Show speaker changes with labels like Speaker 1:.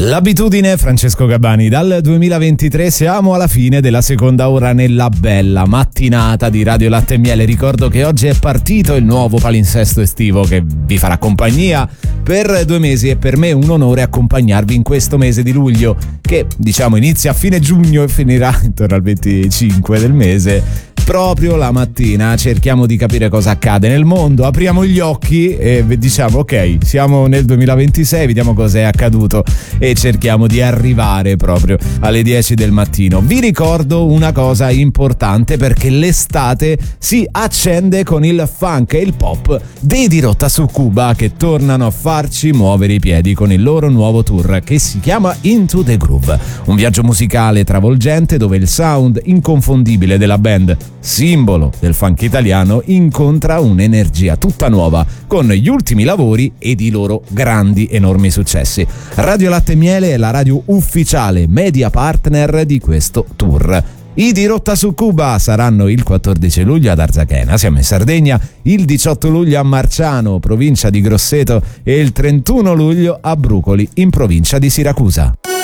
Speaker 1: L'abitudine, Francesco Gabbani. Dal 2023 siamo alla fine della seconda ora nella bella mattinata di Radio Latte e Miele. Ricordo che oggi è partito il nuovo palinsesto estivo che vi farà compagnia per 2 mesi e per me è un onore accompagnarvi in questo mese di luglio che inizia a fine giugno e finirà intorno al 25 del mese. Proprio la mattina cerchiamo di capire cosa accade nel mondo, apriamo gli occhi e diciamo ok, siamo nel 2026, vediamo cosa è accaduto e cerchiamo di arrivare proprio alle 10 del mattino. Vi ricordo una cosa importante perché l'estate si accende con il funk e il pop dei Dirotta su Cuba che tornano a farci muovere i piedi con il loro nuovo tour che si chiama Into the Groove, un viaggio musicale travolgente dove il sound inconfondibile della band, simbolo del funk italiano, incontra un'energia tutta nuova con gli ultimi lavori ed i loro grandi enormi successi. Radio Latte e Miele è la radio ufficiale media partner di questo tour. I Dirotta su Cuba saranno il 14 luglio ad Arzachena, siamo in Sardegna, il 18 luglio a Marciano, provincia di Grosseto, e il 31 luglio a Brucoli, in provincia di Siracusa.